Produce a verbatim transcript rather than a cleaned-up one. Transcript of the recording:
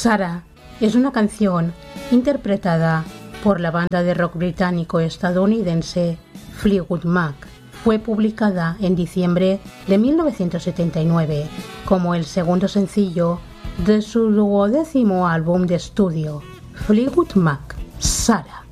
Sarah es una canción interpretada por la banda de rock británico-estadounidense Fleetwood Mac. Fue publicada en diciembre de mil novecientos setenta y nueve como el segundo sencillo de su duodécimo álbum de estudio, Fleetwood Mac, Sarah.